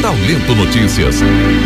Talento Notícias.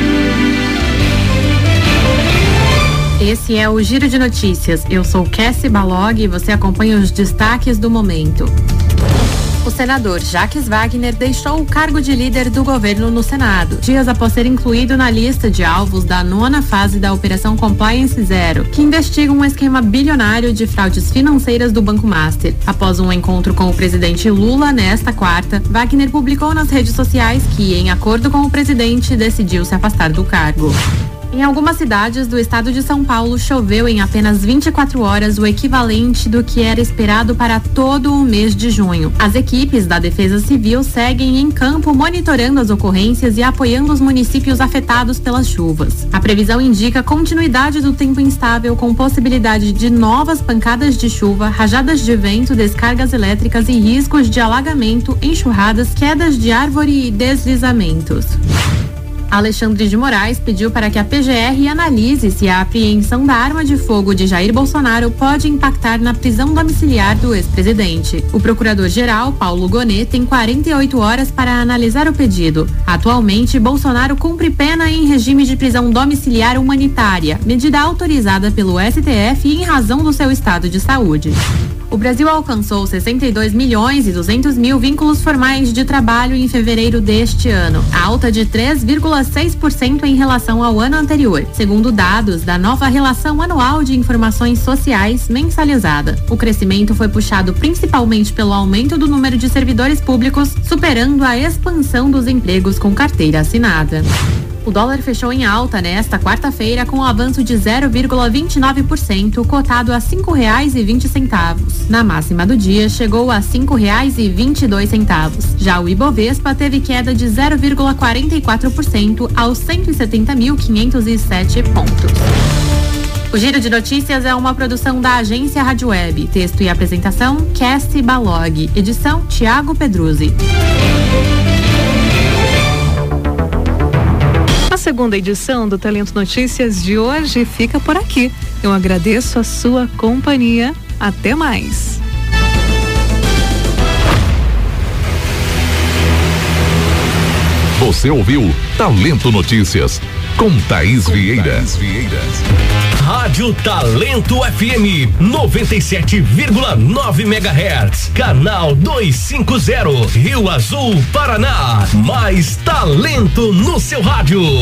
Esse é o Giro de Notícias. Eu sou Cassie Balog e você acompanha os destaques do momento. O senador Jacques Wagner deixou o cargo de líder do governo no Senado, dias após ser incluído na lista de alvos da 9ª fase da Operação Compliance Zero, que investiga um esquema bilionário de fraudes financeiras do Banco Master. Após um encontro com o presidente Lula nesta quarta, Wagner publicou nas redes sociais que, em acordo com o presidente, decidiu se afastar do cargo. Em algumas cidades do estado de São Paulo, choveu em apenas 24 horas, o equivalente do que era esperado para todo o mês de junho. As equipes da Defesa Civil seguem em campo monitorando as ocorrências e apoiando os municípios afetados pelas chuvas. A previsão indica continuidade do tempo instável, com possibilidade de novas pancadas de chuva, rajadas de vento, descargas elétricas e riscos de alagamento, enxurradas, quedas de árvore e deslizamentos. Alexandre de Moraes pediu para que a PGR analise se a apreensão da arma de fogo de Jair Bolsonaro pode impactar na prisão domiciliar do ex-presidente. O procurador-geral, Paulo Gonet, tem 48 horas para analisar o pedido. Atualmente, Bolsonaro cumpre pena em regime de prisão domiciliar humanitária, medida autorizada pelo STF em razão do seu estado de saúde. O Brasil alcançou 62.200.000 vínculos formais de trabalho em fevereiro deste ano, alta de 3,6% em relação ao ano anterior, segundo dados da nova Relação Anual de Informações Sociais mensalizada. O crescimento foi puxado principalmente pelo aumento do número de servidores públicos, superando a expansão dos empregos com carteira assinada. O dólar fechou em alta nesta quarta-feira com um avanço de 0,29%, cotado a R$ 5,20. Na máxima do dia, chegou a R$ 5,22. Já o Ibovespa teve queda de 0,44% aos 170.507 pontos. O Giro de Notícias é uma produção da agência Rádio Web. Texto e apresentação, Cassie Balog. Edição, Tiago Pedruzzi. A segunda edição do Talento Notícias de hoje fica por aqui. Eu agradeço a sua companhia. Até mais. Você ouviu Talento Notícias com Thaís Vieira. Rádio Talento FM 97,9 MHz, canal 250, Rio Azul, Paraná. Mais talento no seu rádio.